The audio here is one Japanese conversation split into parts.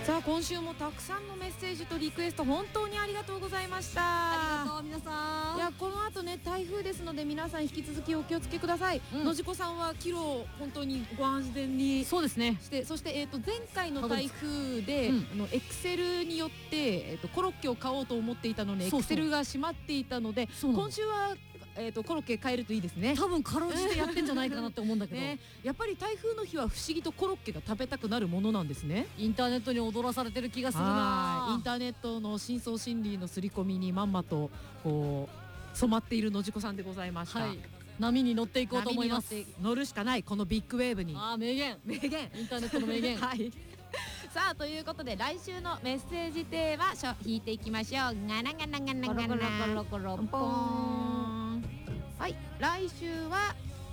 さあ今週もたくさんのメッセージとリクエスト本当にありがとうございました。 ありがとう皆さん。 いやこの後ね台風ですので皆さん引き続きお気をつけください。のじこさんはキロ本当にご安全にそうですね。 して、そして前回の台風でエクセルによってコロッケを買おうと思っていたのにエクセルが閉まっていたので今週はコロッケ買えるといいですね。 多分かろうじてやってんじゃないかなって思うんだけど、 ね、やっぱり台風の日は不思議とコロッケが食べたくなるものなんですね。 インターネットに踊らされてる気がするな。 インターネットの深層心理の刷り込みにまんまとこう染まっているのじこさんでございました。はい、 波に乗っていこうと思います。 乗るしかないこのビッグウェーブに。 名言名言インターネットの名言はいさあということで来週のメッセージテーマ引いていきましょう。ガナガナガナガナガナコロポン。はい、来週は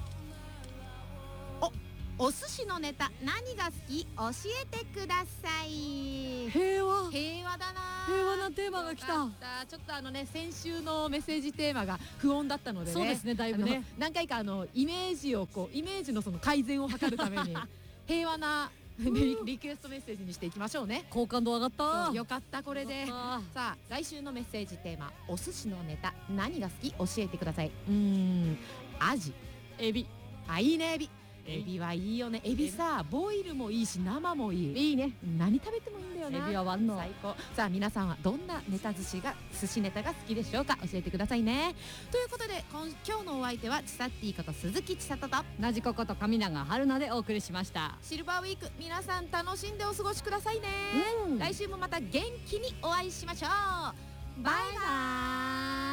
お寿司のネタ何が好き教えてください。平和だな。 平和なテーマが来た。 ちょっと先週のメッセージテーマが不穏だったのでね。 そうですね、だいぶね何回かイメージのその改善を図るために平和なリクエストメッセージにしていきましょうね。 好感度上がった。 よかったこれで。さあ来週のメッセージテーマお寿司のネタ何が好き教えてください。アジ、 エビ。 いいねエビ。エビはいいよね。エビさボイルもいいし生もいい。 いいね。 何食べてもいいんだよな。 エビは万能。 最高。さあ皆さんはどんな寿司ネタが好きでしょうか。教えてくださいね。ということで今日のお相手はちさっティこと鈴木千里となじここと上永春菜でお送りしました。 シルバーウィーク皆さん楽しんでお過ごしくださいね。来週もまた元気にお会いしましょう。バイバーイ。